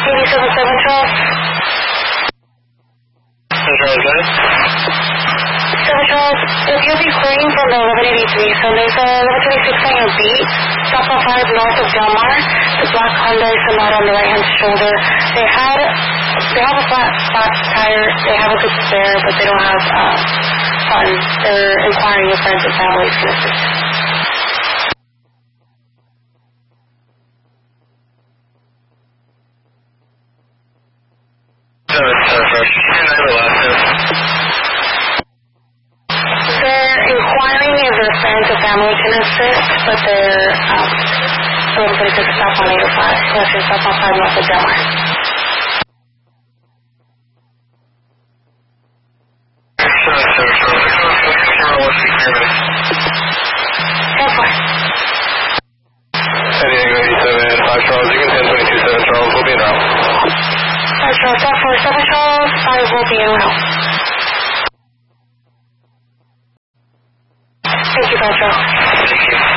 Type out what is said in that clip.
87 Charles. Charles, if you'll be clearing from the 1183, so there's a 1126 on your beat, stop on 5 north of Del Mar, the black Hyundai Sonata on the right-hand shoulder. They have a flat tire, they have a good spare, but they don't have funds. They're inquiring if friends and families can assist. They're inquiring if their friends or family can assist, but they're going to stop on 805, collection stop on 5 north of Del Mar. San Diego 87, 5 Charles, you can 1022 7 Charles, we'll be in route. 5 Charles, stop for 7 Charles, 5 will be in route. Thank you, 5 Charles. Thank you.